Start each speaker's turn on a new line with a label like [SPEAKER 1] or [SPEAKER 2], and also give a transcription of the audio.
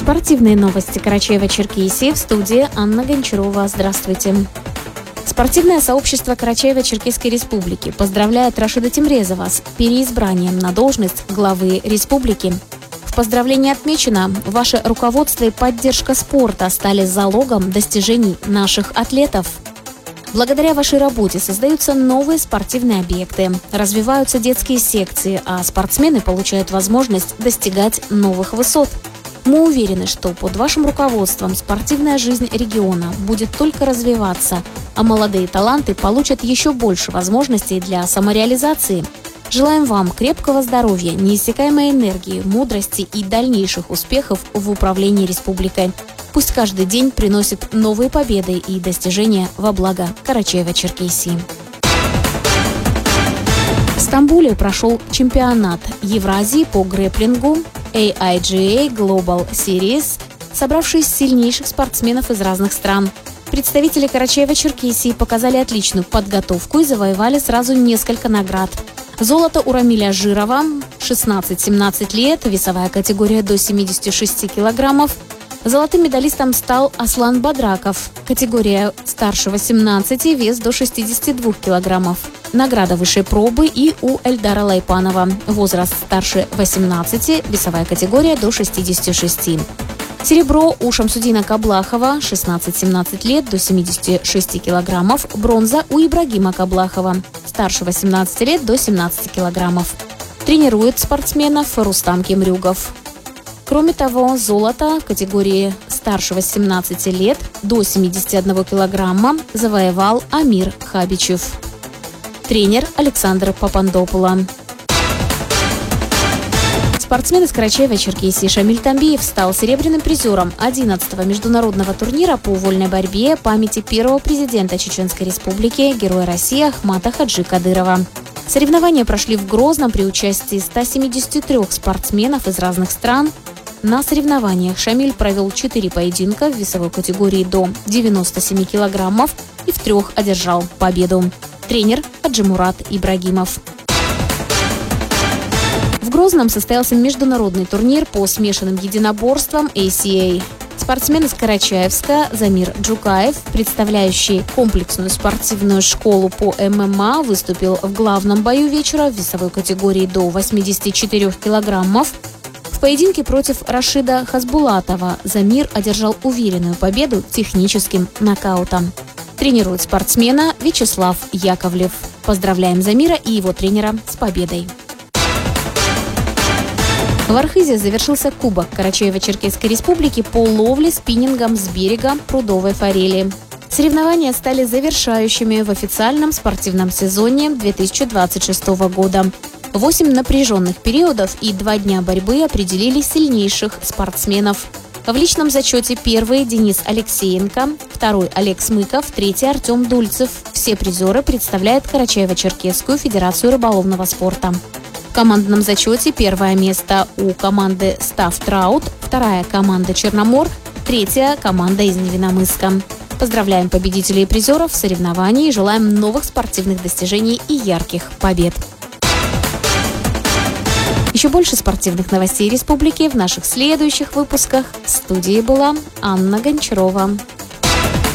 [SPEAKER 1] Спортивные новости Карачаева-Черкесии, в студии Анна Гончарова. Здравствуйте. Спортивное сообщество Карачаево-Черкесской республики поздравляет Рашида Темрезова с переизбранием на должность главы республики. В поздравлении отмечено: ваше руководство и поддержка спорта стали залогом достижений наших атлетов. Благодаря вашей работе создаются новые спортивные объекты, развиваются детские секции, а спортсмены получают возможность достигать новых высот. Мы уверены, что под вашим руководством спортивная жизнь региона будет только развиваться, а молодые таланты получат еще больше возможностей для самореализации. Желаем вам крепкого здоровья, неиссякаемой энергии, мудрости и дальнейших успехов в управлении республикой. Пусть каждый день приносит новые победы и достижения во благо Карачаева-Черкесии. В Стамбуле прошел чемпионат Евразии по грэпплингу AIGA Global Series, собравший сильнейших спортсменов из разных стран. Представители Карачаева-Черкесии показали отличную подготовку и завоевали сразу несколько наград. Золото у Рамиля Жирова, 16-17 лет, весовая категория до 76 килограммов. Золотым медалистом стал Аслан Бадраков, категория старше 18, вес до 62 килограммов. Награда высшей пробы и у Эльдара Лайпанова, возраст старше 18, весовая категория до 66. Серебро у Шамсудина Каблахова, 16-17 лет, до 76 килограммов. Бронза у Ибрагима Каблахова, старше 18 лет, до 17 килограммов. Тренирует спортсменов Рустам Кемрюгов. Кроме того, золото в категории старше 18 лет до 71 килограмма завоевал Амир Хабичев. Тренер Александр Папандопула. Спортсмен из Карачаева-Черкесии Шамиль Тамбиев стал серебряным призером 11-го международного турнира по вольной борьбе памяти первого президента Чеченской Республики, героя России Ахмата Хаджи Кадырова. Соревнования прошли в Грозном при участии 173 спортсменов из разных стран. На соревнованиях Шамиль провел 4 поединка в весовой категории до 97 килограммов и в 3 одержал победу. Тренер Хаджимурат Ибрагимов. В Грозном состоялся международный турнир по смешанным единоборствам ACA. Спортсмен из Карачаевска Замир Джукаев, представляющий комплексную спортивную школу по ММА, выступил в главном бою вечера в весовой категории до 84 килограммов. В поединке против Рашида Хасбулатова Замир одержал уверенную победу техническим нокаутом. Тренирует спортсмена Вячеслав Яковлев. Поздравляем Замира и его тренера с победой. В Архизе завершился Кубок Карачаево-Черкесской республики по ловле спиннингом с берега прудовой форели. Соревнования стали завершающими в официальном спортивном сезоне 2026 года. 8 напряженных периодов и 2 дня борьбы определили сильнейших спортсменов. В личном зачете первый Денис Алексеенко, второй Олег Смыков, третий Артем Дульцев. Все призеры представляют Карачаево-Черкесскую федерацию рыболовного спорта. В командном зачете первое место у команды Став Траут, вторая команда Черномор, третья команда из Невиномысска. Поздравляем победителей и призеров соревнований и желаем новых спортивных достижений и ярких побед. Еще больше спортивных новостей республики в наших следующих выпусках. В студии была Анна Гончарова.